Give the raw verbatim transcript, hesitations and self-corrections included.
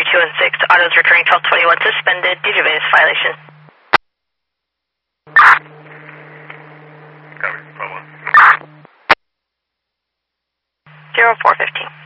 two one six, autos returning twelve twenty-one suspended due to Venus violation. Copy, twelve one. zero four fifteen.